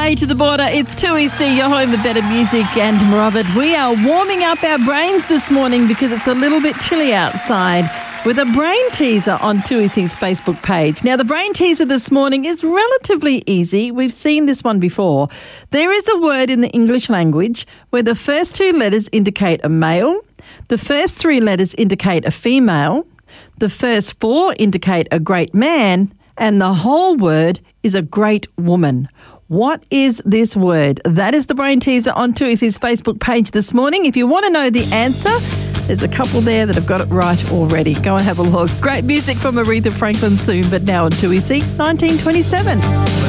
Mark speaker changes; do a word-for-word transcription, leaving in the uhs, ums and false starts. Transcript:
Speaker 1: Bay to the border. It's two E C, your home of better music and more of it. We are warming up our brains this morning because it's a little bit chilly outside with a brain teaser on two E C's Facebook page. Now, the brain teaser this morning is relatively easy. We've seen this one before. There is a word in the English language where the first two letters indicate a male, the first three letters indicate a female, the first four indicate a great man, and the whole word is a great woman. What is this word? That is the brain teaser on two E C's Facebook page this morning. If you want to know the answer, there's a couple there that have got it right already. Go and have a look. Great music from Aretha Franklin soon, but now on two E C nineteen twenty-seven.